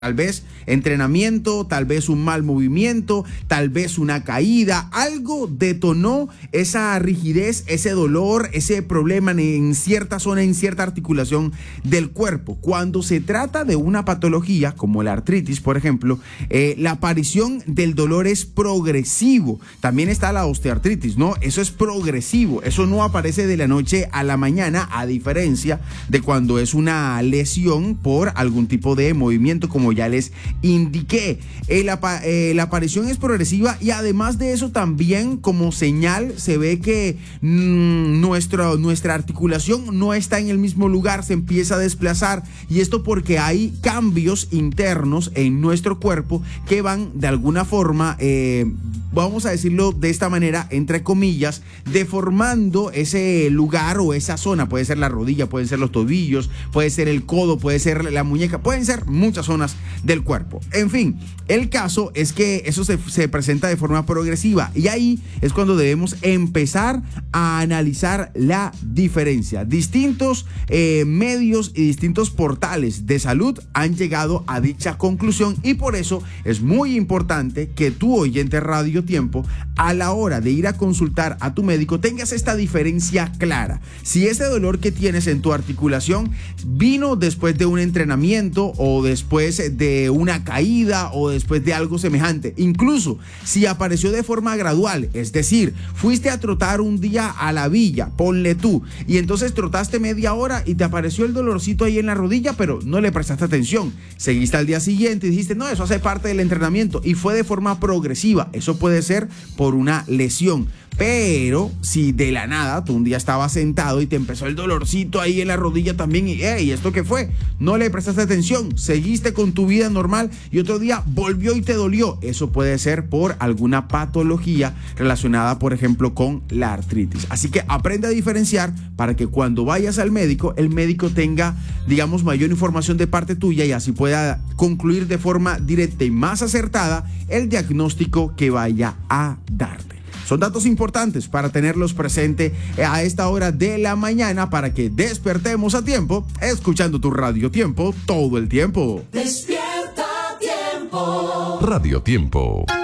Tal vez entrenamiento, tal vez un mal movimiento, tal vez una caída, algo detonó esa rigidez, ese dolor, ese problema en cierta zona, en cierta articulación del cuerpo. Cuando se trata de una patología como la artritis, por ejemplo, la aparición del dolor es progresivo. También está la osteoartritis, ¿no? Eso es progresivo, eso no aparece de la noche a la mañana, a diferencia de cuando es una lesión por algún tipo de movimiento, como ya les indiqué. La aparición es progresiva y además de eso también como señal se ve que nuestra articulación no está en el mismo lugar, se empieza a desplazar, y esto porque hay cambios internos en nuestro cuerpo que van de alguna forma, vamos a decirlo de esta manera, entre comillas, deformando ese lugar o esa zona. Puede ser la rodilla, pueden ser los tobillos, puede ser el codo, puede ser la muñeca, pueden ser muchas zonas del cuerpo. En fin, el caso es que eso se presenta de forma progresiva, y ahí es cuando debemos empezar a analizar la diferencia. Distintos medios y distintos portales de salud han llegado a dicha conclusión, y por eso es muy importante que tú, oyente Radio Tiempo, a la hora de ir a consultar a tu médico tengas esta diferencia clara. Si ese dolor que tienes en tu articulación vino después de un entrenamiento o después de una caída o después de algo semejante, incluso si apareció de forma gradual, es decir, fuiste a trotar un día a la villa, ponle tú, y entonces trotaste media hora y te apareció el dolorcito ahí en la rodilla, pero no le prestaste atención, seguiste al día siguiente y dijiste, no, eso hace parte del entrenamiento, y fue de forma progresiva. Eso puede ser por una lesión. Pero si de la nada tú un día estabas sentado y te empezó el dolorcito ahí en la rodilla también, y ¿esto qué fue? No le prestaste atención, seguiste con tu vida normal y otro día volvió y te dolió. Eso puede ser por alguna patología relacionada, por ejemplo, con la artritis. Así que aprende a diferenciar para que cuando vayas al médico, el médico tenga, digamos, mayor información de parte tuya y así pueda concluir de forma directa y más acertada el diagnóstico que vaya a darte. Son datos importantes para tenerlos presente a esta hora de la mañana para que despertemos a tiempo, escuchando tu Radio Tiempo todo el tiempo. Despierta Tiempo. Radio Tiempo.